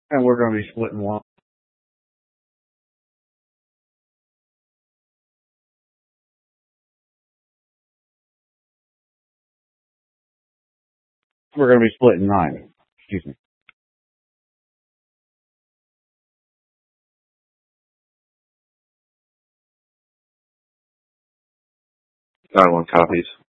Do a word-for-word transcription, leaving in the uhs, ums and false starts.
And we're going to be splitting one. We're going to be splitting nine. Excuse me. Nine one copies.